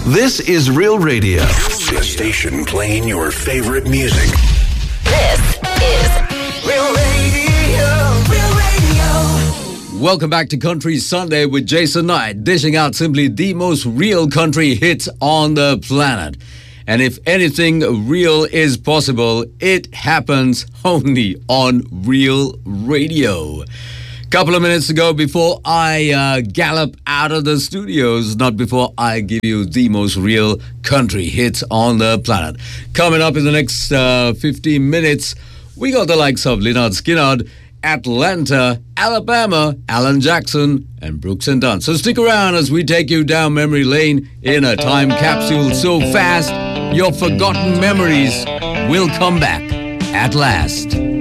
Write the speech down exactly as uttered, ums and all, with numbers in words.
This is Real Radio. The station playing your favorite music. This is Real Radio. Real Radio. Welcome back to Country Sunday with Jason Knight, dishing out simply the most real country hits on the planet. And if anything real is possible, it happens only on Real Radio. Couple of minutes ago, before I uh, gallop out of the studios, not before I give you the most real country hits on the planet. Coming up in the next uh, fifteen minutes, we got the likes of Lynyrd Skynyrd, Atlanta, Alabama, Alan Jackson, and Brooks and Dunn. So stick around as we take you down memory lane in a time capsule so fast, your forgotten memories will come back at last.